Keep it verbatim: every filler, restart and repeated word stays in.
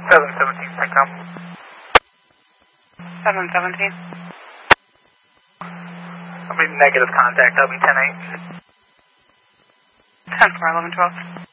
seven seventeen, Pickup. seven seventeen. I'll be negative contact, I'll be ten eight. ten four, eleven twelve.